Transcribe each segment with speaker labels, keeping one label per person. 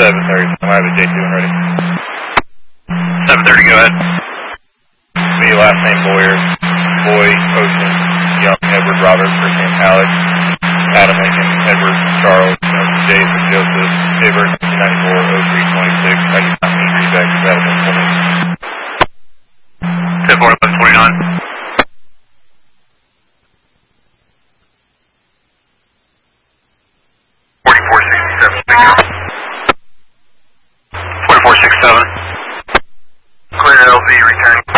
Speaker 1: 7:30. I have a J2 when ready.
Speaker 2: 7:30, go ahead.
Speaker 1: Me, last name Boyer, Boy, Ocean, Young, Edward, Robert, first name Alex, Adam, Aiken, Edward, Charles, Jason, Joseph, David, 94, 0326. I do not need feedback to that one.
Speaker 2: 10-4, 1129. 4467. Clear LZ returning.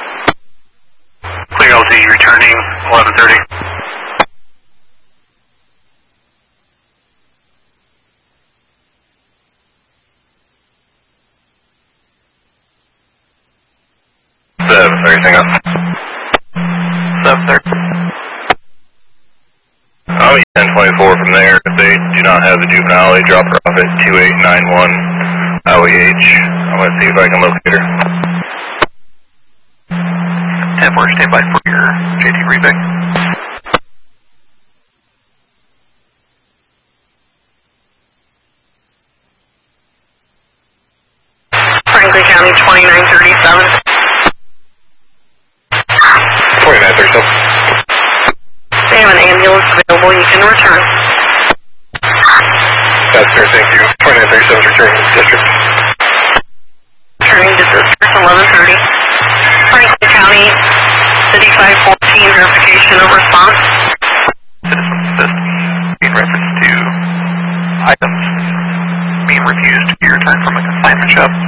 Speaker 2: Clear LZ returning 1130.
Speaker 1: Everything up.
Speaker 2: 730.
Speaker 1: I'll be 1024 from there. If they do not have the juvenile, they drop her off at 2891 OEH. I'm going to see if I can locate her.
Speaker 2: 10-4, stand by for your JT reback.
Speaker 3: Franklin County 2937.
Speaker 1: 2937.
Speaker 3: They have an ambulance available. You can return.
Speaker 1: That's fair, thank you. 2937 return district.
Speaker 3: Returning to District 1130. Franklin County, City 514, verification of response.
Speaker 2: Citizen assist in reference to items being refused to be returned from a consignment shop.